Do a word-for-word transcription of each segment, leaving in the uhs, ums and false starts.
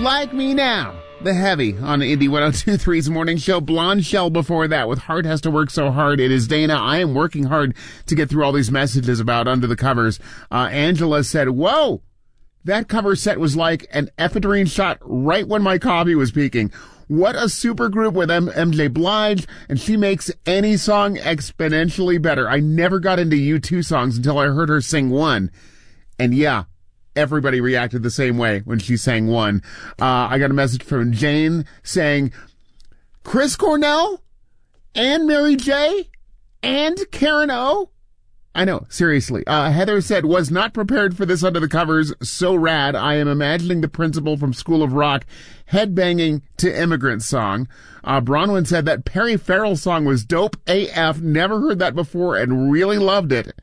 Like Me Now. The Heavy on Indie one oh two point three's morning show. Blonde Shell before that with Heart Has to Work So Hard. It is Dana. I am working hard to get through all these messages about Under the Covers. Uh, Angela said, whoa, that cover set was like an ephedrine shot right when my coffee was peaking. What a super group with M- MJ Blige, and she makes any song exponentially better. I never got into U two songs until I heard her sing One. And yeah, everybody reacted the same way when she sang One. Uh, I got a message from Jane saying, Chris Cornell and Mary J and Karen O. I know, seriously. Uh, Heather said, was not prepared for this Under the Covers. So rad. I am imagining the principal from School of Rock headbanging to Immigrant Song. Uh, Bronwyn said that Perry Farrell song was dope A F. Never heard that before and really loved it.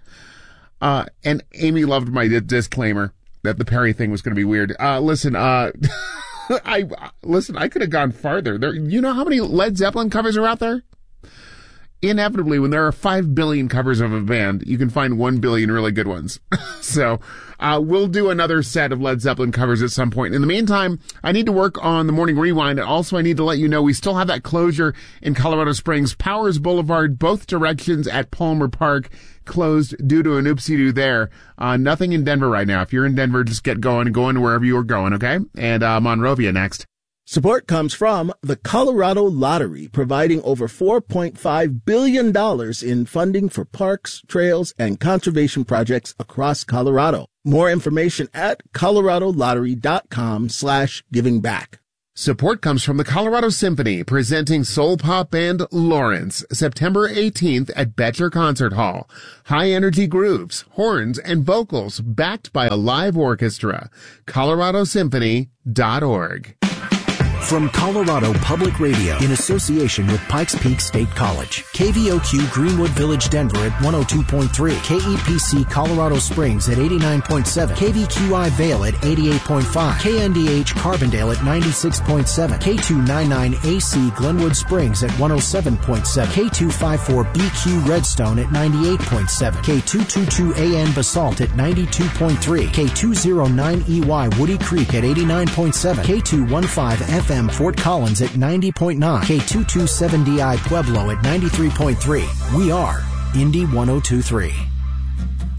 Uh, and Amy loved my d- disclaimer that the Perry thing was going to be weird. Uh, listen, uh, I, listen, I could have gone farther. There, you know how many Led Zeppelin covers are out there? Inevitably, when there are five billion covers of a band, you can find one billion really good ones. So, uh, we'll do another set of Led Zeppelin covers at some point. In the meantime, I need to work on the morning rewind. And also, I need to let you know we still have that closure in Colorado Springs. Powers Boulevard, both directions at Palmer Park, closed due to an oopsie-doo there. Uh, nothing in Denver right now. If you're in Denver, just get going and go into wherever you are going, okay? And, uh, Monrovia next. Support comes from the Colorado Lottery, providing over four point five billion dollars in funding for parks, trails, and conservation projects across Colorado. More information at coloradolottery.com slash giving back. Support comes from the Colorado Symphony, presenting soul pop band Lawrence, September eighteenth at Betcher Concert Hall. High-energy grooves, horns, and vocals backed by a live orchestra. colorado symphony dot org. From Colorado Public Radio, in association with Pikes Peak State College, K V O Q Greenwood Village, Denver at one oh two point three, K E P C Colorado Springs at eighty-nine point seven, K V Q I Vail at eighty-eight point five, K N D H Carbondale at ninety-six point seven, K two ninety-nine A C Glenwood Springs at one oh seven point seven, K two fifty-four B Q Redstone at ninety-eight point seven, K two twenty-two A N Basalt at ninety-two point three, K two oh nine E Y Woody Creek at eighty-nine point seven, K two fifteen F M Fort Collins at ninety point nine, K two twenty-seven D I Pueblo at ninety-three point three. We are Indy one oh two point three.